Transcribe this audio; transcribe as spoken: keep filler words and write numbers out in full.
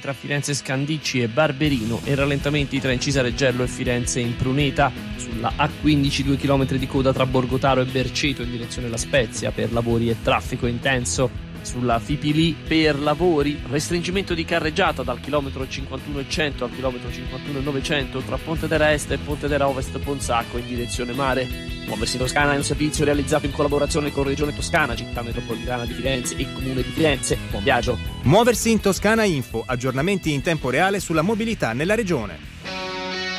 tra Firenze Scandicci e Barberino e rallentamenti tra Incisareggello e Firenze in Pruneta. Sulla A quindici due chilometri di coda tra Borgotaro e Berceto in direzione La Spezia per lavori e traffico intenso. Sulla Fipili per lavori, restringimento di carreggiata dal chilometro cinquantuno e cento al chilometro cinquantuno e novecento tra Pontedera Est e Pontedera Ovest Ponsacco in direzione mare. Muoversi in Toscana è un servizio realizzato in collaborazione con Regione Toscana, Città Metropolitana di Firenze e Comune di Firenze. Buon viaggio! Muoversi in Toscana Info, aggiornamenti in tempo reale sulla mobilità nella regione.